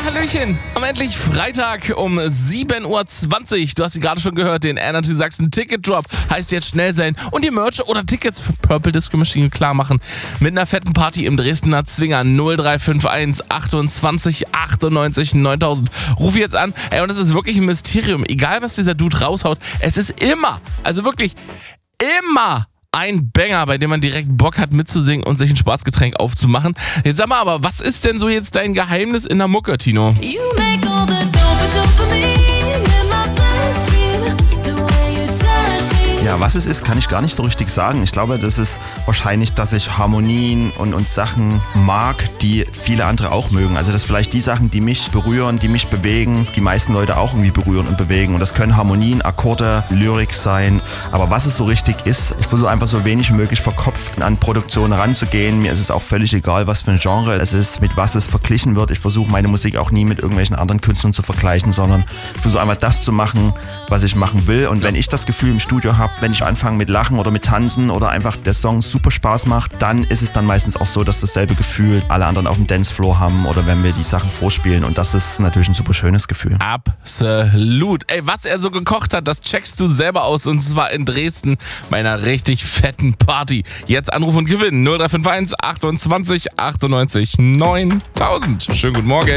Hallöchen. Am endlich Freitag um 7.20 Uhr. Du hast sie gerade schon gehört, den Energy Sachsen Ticket Drop. Heißt jetzt schnell sein und die Merch oder Tickets für Purple Disco Machine klar machen. Mit einer fetten Party im Dresdner Zwinger 0351 28 98 9000. Ruf jetzt an. Ey, und es ist wirklich ein Mysterium. Egal, was dieser Dude raushaut, es ist immer, also wirklich immer ein Banger, bei dem man direkt Bock hat mitzusingen und sich ein Spaßgetränk aufzumachen. Jetzt sag mal, aber was ist denn so jetzt dein Geheimnis in der Mucke, Tino? Ja, was es ist, kann ich gar nicht so richtig sagen. Ich glaube, das ist wahrscheinlich, dass ich Harmonien und Sachen mag, die viele andere auch mögen. Also das sind vielleicht die Sachen, die mich berühren, die mich bewegen, die meisten Leute auch irgendwie berühren und bewegen. Und das können Harmonien, Akkorde, Lyrik sein. Aber was es so richtig ist, ich versuche einfach so wenig wie möglich verkopft an Produktionen ranzugehen. Mir ist es auch völlig egal, was für ein Genre es ist, mit was es verglichen wird. Ich versuche meine Musik auch nie mit irgendwelchen anderen Künstlern zu vergleichen, sondern ich versuche einfach das zu machen, was ich machen will. Und wenn ich das Gefühl im Studio habe, wenn ich anfange mit Lachen oder mit Tanzen oder einfach der Song super Spaß macht, dann ist es dann meistens auch so, dass dasselbe Gefühl alle anderen auf dem Dancefloor haben oder wenn wir die Sachen vorspielen. Und das ist natürlich ein super schönes Gefühl. Absolut. Ey, was er so gekocht hat, das checkst du selber aus und zwar in Dresden bei einer richtig fetten Party. Jetzt anrufen und gewinnen 0351 28 98 9000. Schönen guten Morgen.